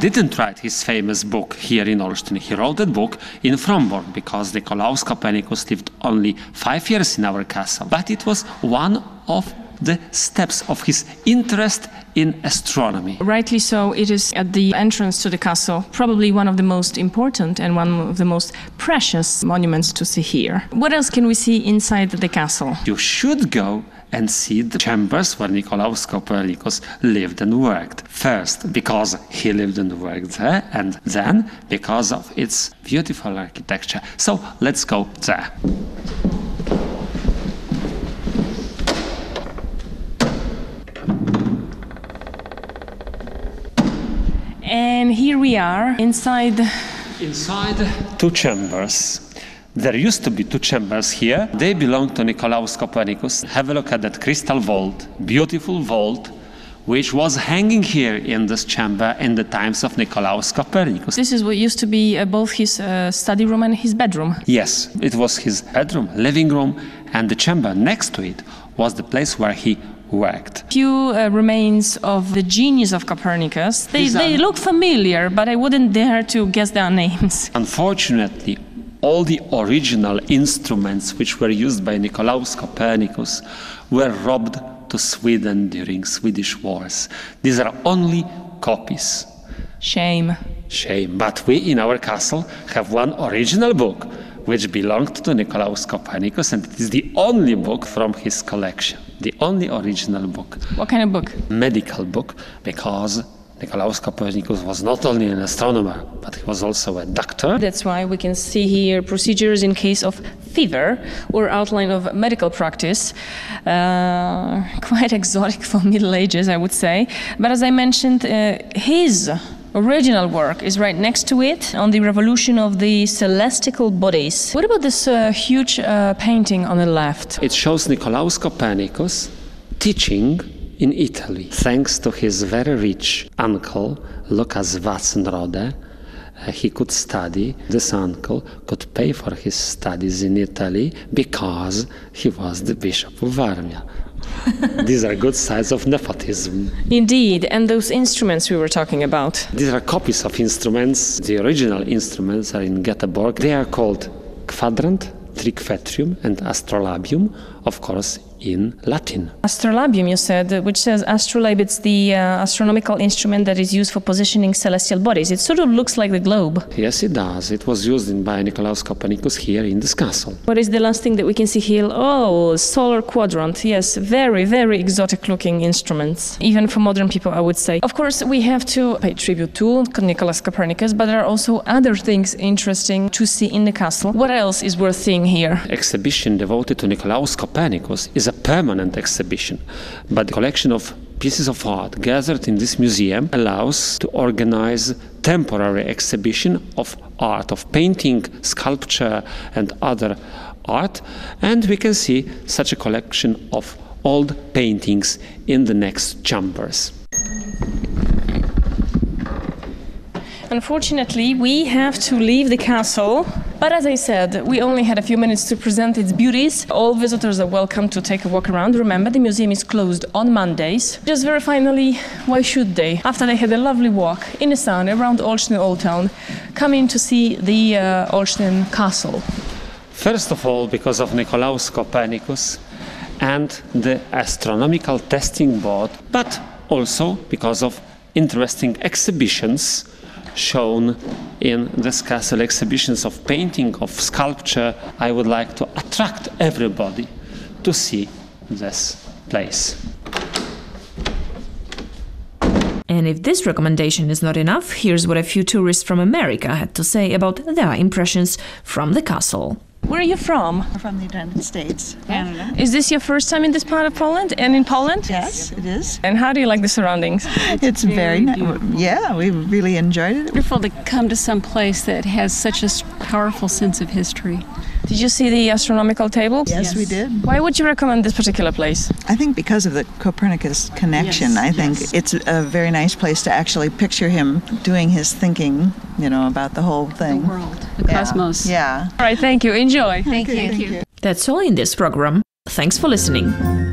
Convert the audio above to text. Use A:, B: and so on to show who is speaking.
A: didn't write his famous book here in Olsztyn. He wrote that book in Frombork because Nicolaus Copernicus lived only 5 years in our castle. But it was one of the steps of his interest in astronomy.
B: Rightly so, it is at the entrance to the castle, probably one of the most important and one of the most precious monuments to see here. What else can we see inside the castle?
A: You should go and see the chambers where Nicolaus Copernicus lived and worked. First, because he lived and worked there, and then because of its beautiful architecture. So let's go there.
B: And here we are inside
A: 2 chambers. There used to be 2 chambers here. They belonged to Nicolaus Copernicus. Have a look at that crystal vault, beautiful vault, which was hanging here in this chamber in the times of Nicolaus Copernicus.
B: This is what used to be both his study room and his bedroom.
A: Yes, it was his bedroom, living room, and the chamber next to it was the place where he worked.
B: Few remains of the genius of Copernicus. They look familiar, but I wouldn't dare to guess their names.
A: Unfortunately, all the original instruments which were used by Nicolaus Copernicus were robbed to Sweden during Swedish wars. These are only copies.
B: Shame.
A: Shame. But we in our castle have one original book which belonged to Nicolaus Copernicus, and it is the only book from his collection. The only original book.
B: What kind of book?
A: Medical book, because Nicolaus Copernicus was not only an astronomer, but he was also a doctor.
B: That's why we can see here procedures in case of fever or outline of medical practice. Quite exotic for Middle Ages, I would say. But as I mentioned, his original work is right next to it on the revolution of the celestial bodies. What about this huge painting on the left?
A: It shows Nicolaus Copernicus teaching in Italy. Thanks to his very rich uncle, Lucas Watzenrode, he could study. This uncle could pay for his studies in Italy because he was the Bishop of Varmia. These are good signs of nepotism.
B: Indeed, and those instruments we were talking about.
A: These are copies of instruments. The original instruments are in Göteborg. They are called quadrant, triquetrium, and astrolabium, of course, in Latin.
B: Astrolabium, you said, which says astrolabe, it's the astronomical instrument that is used for positioning celestial bodies. It sort of looks like the globe.
A: Yes, it does. It was used by Nicolaus Copernicus here in this castle.
B: What is the last thing that we can see here? Oh, solar quadrant. Yes, very, very exotic looking instruments. Even for modern people, I would say. Of course, we have to pay tribute to Nicolaus Copernicus, but there are also other things interesting to see in the castle. What else is worth seeing here?
A: Exhibition devoted to Nicolaus Copernicus is a permanent exhibition, but the collection of pieces of art gathered in this museum allows to organize temporary exhibition of art, of painting, sculpture, and other art, and we can see such a collection of old paintings in the next chambers.
B: Unfortunately, we have to leave the castle, but as I said, we only had a few minutes to present its beauties. All visitors are welcome to take a walk around. Remember, the museum is closed on Mondays. Just very finally, why should they? After they had a lovely walk in the sun around Olsztyn Old Town, come in to see the Olsztyn Castle.
A: First of all, because of Nicolaus Copernicus and the astronomical testing board, but also because of interesting exhibitions shown in this castle, exhibitions of painting, of sculpture. I would like to attract everybody to see this place.
C: And if this recommendation is not enough, here's what a few tourists from America had to say about their impressions from the castle.
B: Where are you from?
D: We're from the United States, Canada.
B: Is this your first time in this part of Poland and in Poland?
D: Yes, it is.
B: And how do you like the surroundings?
D: It's very nice. Yeah, we really enjoyed it.
E: Wonderful to come to some place that has such a powerful sense of history.
B: Did you see the astronomical table?
D: Yes, we did.
B: Why would you recommend this particular place?
D: I think because of the Copernicus connection. I think it's a very nice place to actually picture him doing his thinking, about the whole thing.
E: The world, the cosmos.
D: Yeah.
B: All right, thank you. Enjoy.
E: Thank you.
C: That's all in this program. Thanks for listening.